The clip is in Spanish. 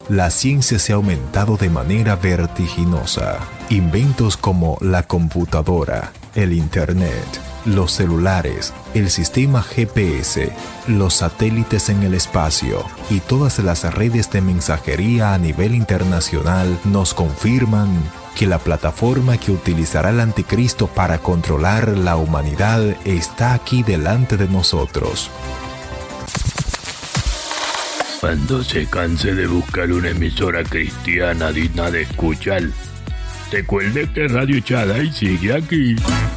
la ciencia se ha aumentado de manera vertiginosa. Inventos como la computadora, el Internet, los celulares, el sistema GPS, los satélites en el espacio y todas las redes de mensajería a nivel internacional nos confirman que la plataforma que utilizará el anticristo para controlar la humanidad está aquí delante de nosotros. Cuando se canse de buscar una emisora cristiana digna de escuchar, recuerde que Radio Shaddai sigue aquí.